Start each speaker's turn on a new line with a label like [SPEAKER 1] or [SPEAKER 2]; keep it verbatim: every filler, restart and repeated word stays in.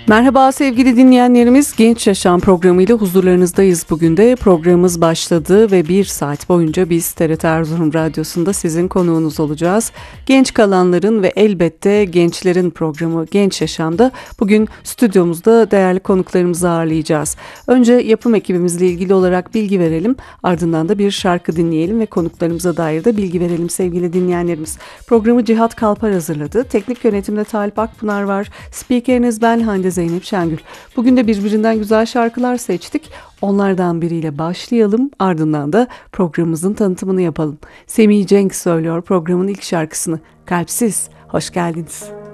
[SPEAKER 1] Merhaba sevgili dinleyenlerimiz, Genç Yaşam programıyla huzurlarınızdayız. Bugün de programımız başladı ve bir saat boyunca biz T R T Erzurum Radyosu'nda sizin konuğunuz olacağız. Genç kalanların ve elbette gençlerin programı Genç Yaşam'da bugün stüdyomuzda değerli konuklarımızı ağırlayacağız. Önce yapım ekibimizle ilgili olarak bilgi verelim, ardından da bir şarkı dinleyelim ve konuklarımıza dair de bilgi verelim sevgili dinleyenlerimiz. Programı Cihat Kalpar hazırladı. Teknik yönetimde Talip Akpınar var. Spikeriniz ben Hande Zeynep Şengül. Bugün de birbirinden güzel şarkılar seçtik. Onlardan biriyle başlayalım, ardından da programımızın tanıtımını yapalım. Semih Cenk söylüyor programın ilk şarkısını. Kalpsiz. Hoş geldiniz.